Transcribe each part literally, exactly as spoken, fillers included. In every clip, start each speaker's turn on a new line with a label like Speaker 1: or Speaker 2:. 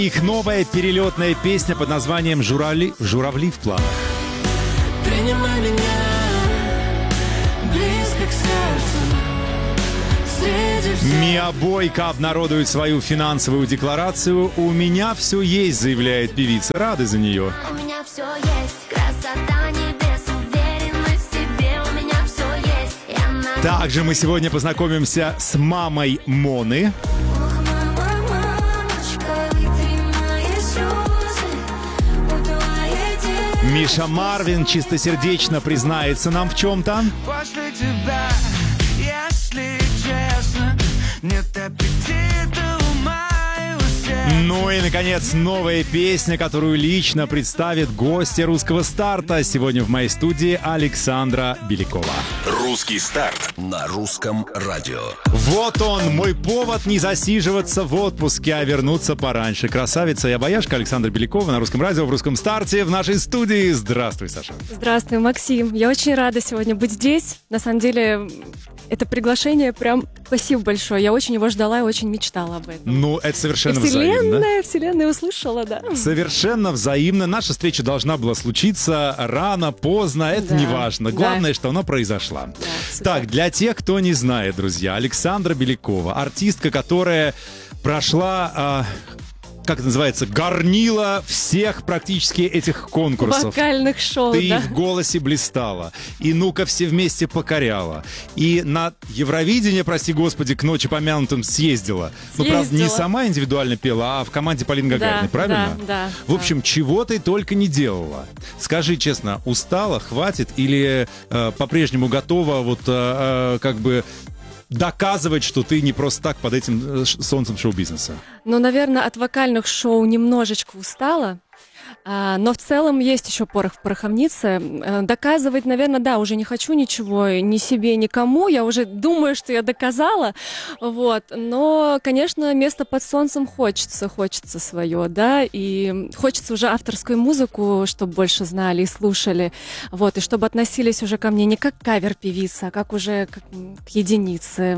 Speaker 1: Их новая перелетная песня под названием «Журавли, журавли в планах».
Speaker 2: Принимай меня близко к сердцу. Среди всех...
Speaker 1: Миа Бойко обнародует свою финансовую декларацию. «У меня все есть», заявляет певица. Рады за нее.
Speaker 3: У меня все есть, красота небес, уверенность в себе, у меня все есть. Я на...
Speaker 1: Также мы сегодня познакомимся с мамой Моны.
Speaker 3: Ох, мама, мамочка, вытри мои слезы, у твоей девушки.
Speaker 1: Миша Марвин чистосердечно признается нам в чем-то.
Speaker 2: После тебя, если честно, нет аппетита у моего сердца.
Speaker 1: Ну и, наконец, новая песня, которую лично представит гостья русского старта. Сегодня в моей студии Александра Белякова.
Speaker 4: Русский старт на русском радио.
Speaker 1: Вот он, мой повод не засиживаться в отпуске, а вернуться пораньше. Красавица и обаяшка Александра Белякова на русском радио, в русском старте, в нашей студии. Здравствуй, Саша.
Speaker 5: Здравствуй, Максим. Я очень рада сегодня быть здесь. На самом деле, это приглашение прям спасибо большое. Я очень его ждала и очень мечтала об этом.
Speaker 1: Ну, это совершенно
Speaker 5: И вселенная,
Speaker 1: взаимно.
Speaker 5: вселенная услышала, да.
Speaker 1: Совершенно взаимно. Наша встреча должна была случиться рано, поздно, это
Speaker 5: Да,
Speaker 1: не важно.
Speaker 5: да.
Speaker 1: Главное, что она произошла.
Speaker 5: супер.
Speaker 1: Так, для тех, кто не знает, друзья, Александра Белякова, артистка, которая прошла... а, как это называется, горнила всех практически этих конкурсов.
Speaker 5: Вокальных шоу,
Speaker 1: Ты
Speaker 5: да.
Speaker 1: и в голосе блистала, и «Ну-ка, все вместе» покоряла, и на Евровидение, прости господи, к ночи помянутым съездила. Ну, правда, не
Speaker 5: Съездила.
Speaker 1: сама индивидуально пела, а в команде Полины Гагариной,
Speaker 5: Да,
Speaker 1: правильно?
Speaker 5: да, да,
Speaker 1: В общем, чего ты только не делала. Скажи честно, устала, хватит, или э, по-прежнему готова вот э, э, как бы доказывать, что ты не просто так под этим э, ш- солнцем шоу-бизнеса?
Speaker 5: Ну, наверное, от вокальных шоу немножечко устала. А, но в целом есть еще порох в пороховнице. Э, Доказывать, наверное, да, уже не хочу ничего ни себе, никому. Я уже думаю, что я доказала. Вот. Но, конечно, место под солнцем хочется, хочется свое, да, и хочется уже авторскую музыку, чтобы больше знали и слушали, вот, и чтобы относились уже ко мне не как кавер-певица, а как уже как, м, к единице.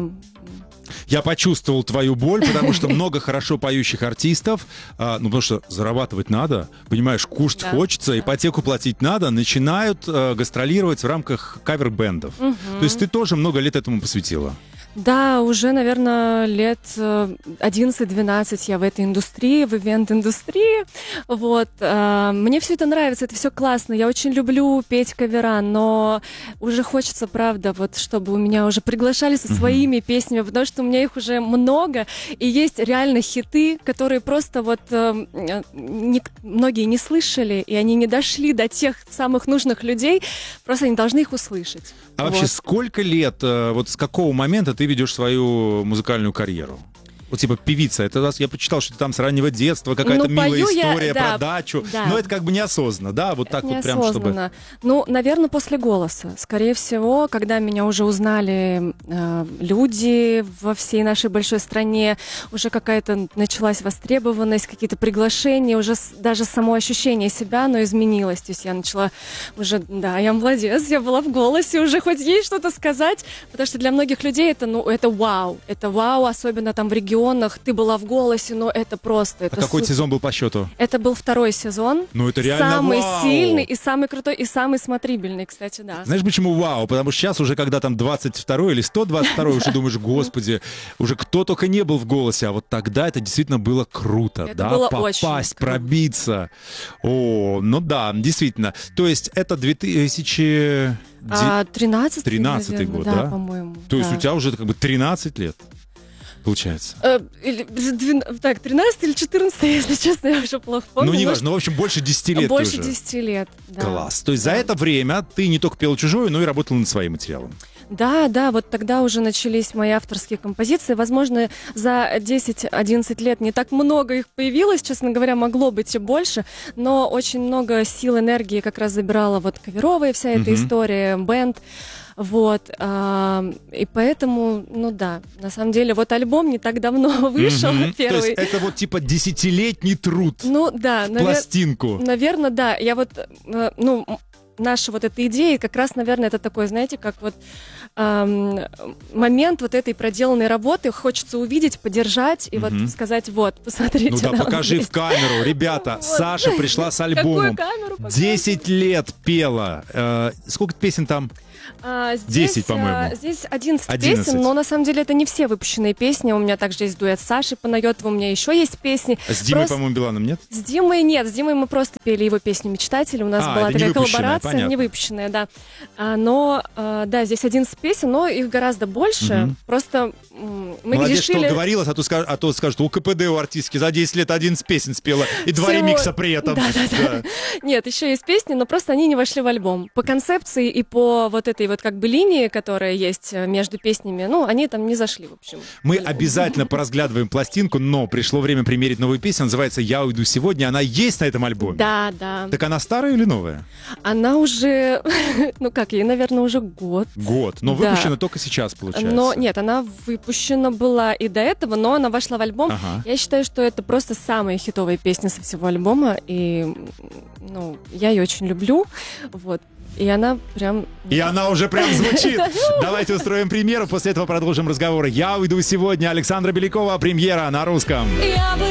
Speaker 1: Я почувствовал твою боль, потому что много хорошо поющих артистов, а, ну потому что зарабатывать надо, понимаешь, кушать
Speaker 5: Да,
Speaker 1: хочется,
Speaker 5: да.
Speaker 1: ипотеку платить надо, начинают э, гастролировать в рамках кавер-бендов. То есть ты тоже много лет этому посвятила.
Speaker 5: Да, уже, наверное, лет э, одиннадцать-двенадцать я в этой индустрии, в ивент-индустрии. Вот. э, Мне все это нравится, это все классно. Я очень люблю петь кавера, но уже хочется, правда, вот, чтобы у меня уже приглашали со своими песнями, потому что у меня их уже много, и есть реально хиты, которые просто вот э, не- многие не слышали, и они не дошли до тех самых нужных людей, просто они должны их услышать.
Speaker 1: А вообще,
Speaker 5: Вот.
Speaker 1: сколько лет, э, вот с какого момента ты ведешь свою музыкальную карьеру? Вот типа певица, это у нас- я почитал, что ты там с раннего детства, какая-то
Speaker 5: Ну,
Speaker 1: милая
Speaker 5: пою я,
Speaker 1: история
Speaker 5: да,
Speaker 1: про дачу.
Speaker 5: да.
Speaker 1: Но это как бы неосознанно, да? Вот так вот прям, чтобы...
Speaker 5: Неосознанно. Ну, наверное, после «Голоса». Скорее всего, когда меня уже узнали э, люди во всей нашей большой стране, уже какая-то началась востребованность, какие-то приглашения, уже с- даже само ощущение себя, оно изменилось. То есть я начала уже, да, я молодец, я была в «Голосе», уже хоть есть что-то сказать, потому что для многих людей это, ну, это вау. Это вау, особенно там в регионах. Ты была в «Голосе», но это просто...
Speaker 1: А
Speaker 5: Это
Speaker 1: какой
Speaker 5: супер.
Speaker 1: сезон был по счету?
Speaker 5: Это был второй сезон.
Speaker 1: Ну, это реально
Speaker 5: Самый
Speaker 1: вау!
Speaker 5: сильный и самый крутой, и самый смотрибельный, кстати, да.
Speaker 1: Знаешь, почему вау? Потому что сейчас уже, когда там двадцать второй или сто двадцать второй, уже думаешь, господи, уже кто только не был в «Голосе», а вот тогда это действительно было круто,
Speaker 5: Это
Speaker 1: да,
Speaker 5: было
Speaker 1: попасть,
Speaker 5: очень круто.
Speaker 1: пробиться. О, ну да, действительно. То есть это две тысячи
Speaker 5: А, тринадцатый,
Speaker 1: тринадцатый
Speaker 5: наверное,
Speaker 1: год,
Speaker 5: да,
Speaker 1: да?
Speaker 5: по-моему.
Speaker 1: То есть
Speaker 5: да.
Speaker 1: у тебя уже как бы тринадцать лет, получается.
Speaker 5: Э, или двен- Так, тринадцатый или четырнадцатый, если честно, я уже плохо помню.
Speaker 1: Ну, не
Speaker 5: Может,
Speaker 1: важно, ну, в общем, больше десяти лет
Speaker 5: больше
Speaker 1: ты уже.
Speaker 5: десяти лет. Да.
Speaker 1: Класс. То есть
Speaker 5: Да.
Speaker 1: за это время ты не только пела чужое, но и работала над своим материалом.
Speaker 5: Да, да, вот тогда уже начались мои авторские композиции. Возможно, за десять-одиннадцать лет не так много их появилось, честно говоря, могло быть и больше, но очень много сил, энергии как раз забирала вот каверовая вся эта
Speaker 1: Мгм.
Speaker 5: история, бэнд. Вот, а, и поэтому, ну да, на самом деле, вот альбом не так давно вышел,
Speaker 1: Мгм. То
Speaker 5: первый.
Speaker 1: есть это вот типа десятилетний труд
Speaker 5: Ну да,
Speaker 1: в
Speaker 5: навер-
Speaker 1: пластинку.
Speaker 5: наверное, да. Я вот, э, ну, м- наша вот эта идея, как раз, наверное, это такой, знаете, как вот эм, момент вот этой проделанной работы хочется увидеть, поддержать и
Speaker 1: Мгм.
Speaker 5: вот сказать, вот, посмотрите.
Speaker 1: Ну да,
Speaker 5: нам
Speaker 1: покажи
Speaker 5: здесь».
Speaker 1: в камеру. Ребята,
Speaker 5: Вот.
Speaker 1: Саша пришла с
Speaker 5: Какую
Speaker 1: альбомом.
Speaker 5: камеру показывать?
Speaker 1: Десять лет пела. Э, сколько песен там?
Speaker 5: А, здесь,
Speaker 1: десять, по-моему.
Speaker 5: а, Здесь одиннадцать
Speaker 1: одиннадцать.
Speaker 5: песен, но на самом деле это не все выпущенные песни. У меня также есть дуэт с Сашей Панайотовым, у меня еще есть песни.
Speaker 1: С Димой,
Speaker 5: Просто-
Speaker 1: по-моему, Биланом, нет?
Speaker 5: С Димой нет, с Димой мы просто пели его песню «Мечтатель». У нас
Speaker 1: А,
Speaker 5: была
Speaker 1: это не
Speaker 5: такая
Speaker 1: выпущенная,
Speaker 5: коллаборация,
Speaker 1: понятно.
Speaker 5: не выпущенная, да. А, но, а, да, здесь одиннадцать песен, но их гораздо больше.
Speaker 1: Мгм.
Speaker 5: Просто м, мы
Speaker 1: Молодец,
Speaker 5: решили...
Speaker 1: что говорилось, а то, скаж- а то скажут, у КПД у артистки за десять лет одиннадцать песен спела, и два
Speaker 5: Всего-
Speaker 1: ремикса при этом.
Speaker 5: Да-да-да. Нет, еще есть песни, но просто они не вошли в альбом. По концепции и по вот этой вот как бы линии, которая есть э, между песнями, ну, они там не зашли, в общем.
Speaker 1: Мы
Speaker 5: в альбом.
Speaker 1: обязательно поразглядываем пластинку, но пришло время примерить новую песню, называется «Я уйду сегодня». Она есть на этом альбоме?
Speaker 5: Да, да.
Speaker 1: Так она старая или новая?
Speaker 5: Она уже, ну как, ей, наверное, уже год.
Speaker 1: Год. Но
Speaker 5: Да.
Speaker 1: выпущена только сейчас, получается.
Speaker 5: Но нет, она выпущена была и до этого, но она вошла в альбом.
Speaker 1: Ага.
Speaker 5: Я считаю, что это просто самая хитовая песня со всего альбома, и м, ну, я ее очень люблю, вот. И она прям...
Speaker 1: И она уже прям звучит. Давайте устроим премьеру, после этого продолжим разговор. «Я уйду сегодня». Александра Белякова, премьера на русском.
Speaker 3: Я бы